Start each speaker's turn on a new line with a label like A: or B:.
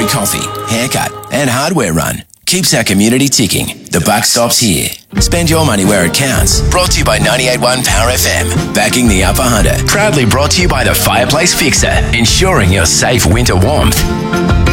A: coffee, haircut and hardware run keeps our community ticking. The buck stops here. Spend your money where it counts. Brought to you by 98.1 Power FM. Backing the Upper Hunter. Proudly brought to you by the Fireplace Fixer. Ensuring your safe winter warmth.